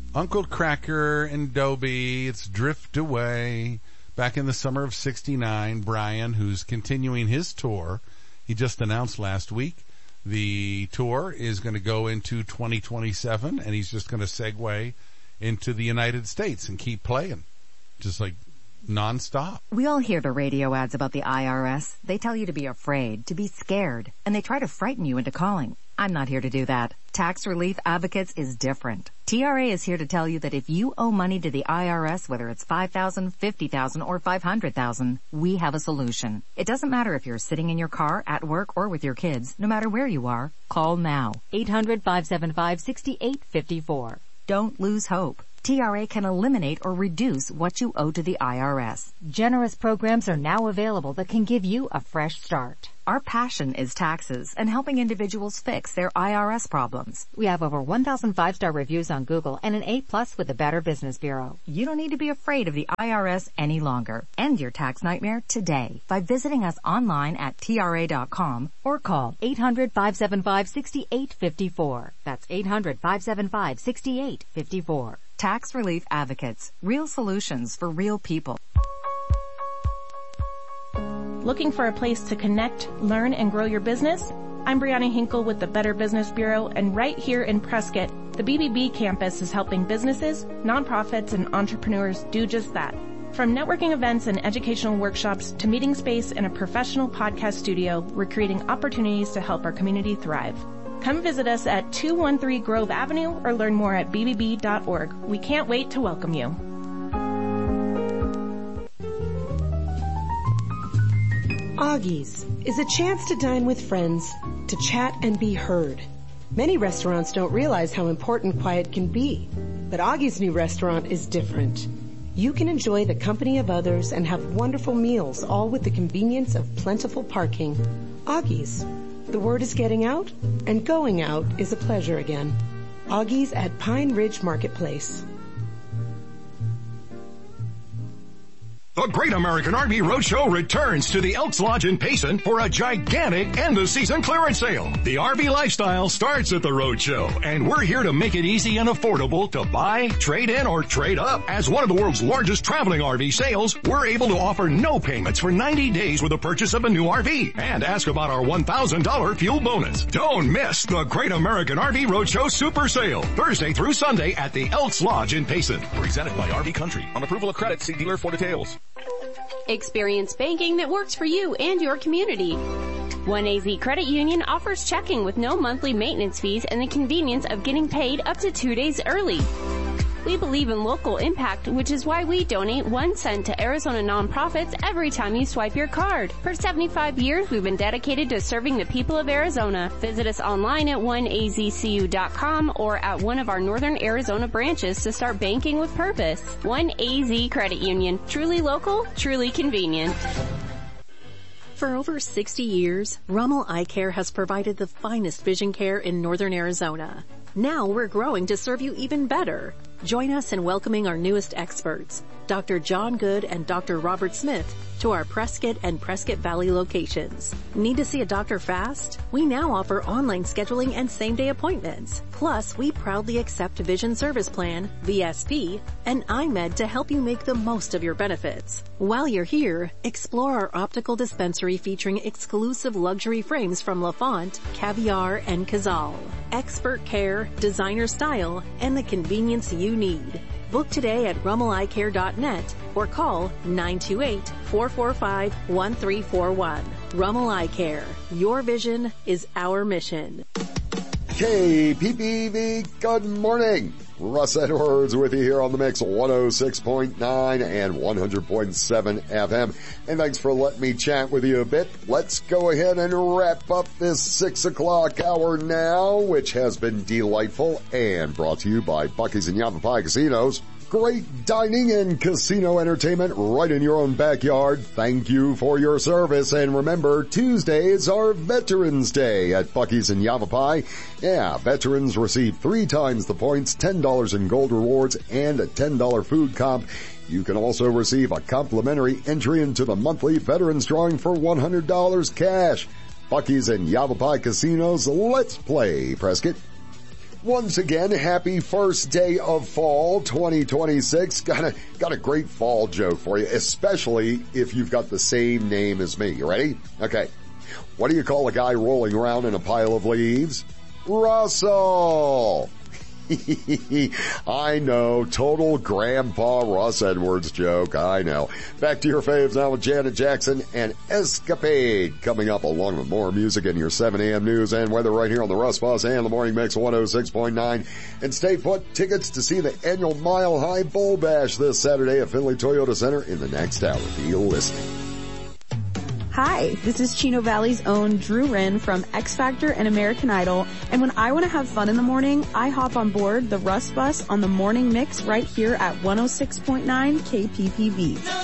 Uncle Cracker and Dobie, it's Drift Away. Back in the summer of 69, Brian, who's continuing his tour, he just announced last week the tour is going to go into 2027, and he's just going to segue into the United States and keep playing, just like nonstop. We all hear the radio ads about the IRS. They tell you to be afraid, to be scared, and they try to frighten you into calling. I'm not here to do that. Tax Relief Advocates is different. TRA is here to tell you that if you owe money to the IRS, whether it's $5,000, $50,000, or $500,000, we have a solution. It doesn't matter if you're sitting in your car, at work, or with your kids. No matter where you are, call now. 800-575-6854. Don't lose hope. TRA can eliminate or reduce what you owe to the IRS. Generous programs are now available that can give you a fresh start. Our passion is taxes and helping individuals fix their IRS problems. We have over 1,000 5-star reviews on Google and an A+ with the Better Business Bureau. You don't need to be afraid of the IRS any longer. End your tax nightmare today by visiting us online at TRA.com or call 800-575-6854. That's 800-575-6854. Tax Relief Advocates. Real solutions for real people. Looking for a place to connect, learn, and grow your business? I'm Brianna Hinkle with the Better Business Bureau, and right here in Prescott, the BBB campus is helping businesses, nonprofits, and entrepreneurs do just that. From networking events and educational workshops to meeting space and a professional podcast studio, we're creating opportunities to help our community thrive. Come visit us at 213 Grove Avenue or learn more at bbb.org. We can't wait to welcome you. Augie's is a chance to dine with friends, to chat and be heard. Many restaurants don't realize how important quiet can be, but Augie's new restaurant is different. You can enjoy the company of others and have wonderful meals, all with the convenience of plentiful parking. Augie's. The word is getting out, and going out is a pleasure again. Augie's at Pine Ridge Marketplace. The Great American RV Roadshow returns to the Elks Lodge in Payson for a gigantic end-of-season clearance sale. The RV lifestyle starts at the Roadshow, and we're here to make it easy and affordable to buy, trade in, or trade up. As one of the world's largest traveling RV sales, we're able to offer no payments for 90 days with the purchase of a new RV. And ask about our $1,000 fuel bonus. Don't miss the Great American RV Roadshow Super Sale, Thursday through Sunday at the Elks Lodge in Payson. Presented by RV Country. On approval of credit, see dealer for details. Experience banking that works for you and your community. 1AZ Credit Union offers checking with no monthly maintenance fees and the convenience of getting paid up to 2 days early. We believe in local impact, which is why we donate 1 cent to Arizona nonprofits every time you swipe your card. For 75 years, we've been dedicated to serving the people of Arizona. Visit us online at 1azcu.com or at one of our Northern Arizona branches to start banking with purpose. 1AZ Credit Union. Truly local, truly convenient. For over 60 years, Rummel Eye Care has provided the finest vision care in Northern Arizona. Now we're growing to serve you even better. Join us in welcoming our newest experts, Dr. John Good and Dr. Robert Smith, to our Prescott and Prescott Valley locations. Need to see a doctor fast? We now offer online scheduling and same-day appointments. Plus, we proudly accept Vision Service Plan, VSP, and iMed to help you make the most of your benefits. While you're here, explore our optical dispensary featuring exclusive luxury frames from LaFont, Caviar, and Cazal. Expert care, designer style, and the convenience you need. Book today at rummeleyecare.net or call 928-445-1341. Rummel Eye Care. Your vision is our mission. KPPV, good morning. Russ Edwards with you here on the Mix 106.9 and 100.7 FM. And thanks for letting me chat with you a bit. Let's go ahead and wrap up this 6 o'clock hour now, which has been delightful and brought to you by Buc-ee's and Yavapai Casinos. Great dining and casino entertainment right in your own backyard. Thank you for your service. And remember, Tuesdays are Veterans Day at Buc-ee's and Yavapai. Yeah, veterans receive 3 times the points, $10 in gold rewards, and a $10 food comp. You can also receive a complimentary entry into the monthly Veterans Drawing for $100 cash. Buc-ee's and Yavapai Casinos, let's play, Prescott. Once again, happy first day of fall 2026. Got a great fall joke for you, especially if you've got the same name as me. You ready? Okay. What do you call a guy rolling around in a pile of leaves? Russell. I know, total Grandpa Russ Edwards joke, I know. Back to your faves now with Janet Jackson and Escapade coming up, along with more music in your 7 a.m. news and weather right here on the Russ Bus and the Morning Mix 106.9. And stay put, tickets to see the annual Mile High Bowl Bash this Saturday at Findlay Toyota Center in the next hour. Be listening. Hi, this is Chino Valley's own Drew Wren from X Factor and American Idol, and when I want to have fun in the morning, I hop on board the Russ Bus on the Morning Mix right here at 106.9 KPPV.